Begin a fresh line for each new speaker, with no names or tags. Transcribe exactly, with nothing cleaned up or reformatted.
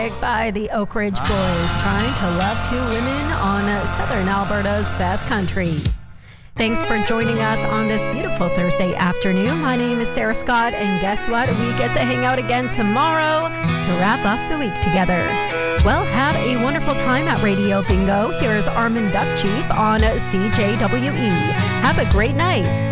By the Oak Ridge Boys, trying to love two women on Southern Alberta's best country. Thanks for joining us on this beautiful Thursday afternoon. My name is Sarah Scott, and guess what? We get to hang out again tomorrow to wrap up the week together. Well, have a wonderful time at Radio Bingo. Here is Armin Duck Chief on C J W E. Have a great night.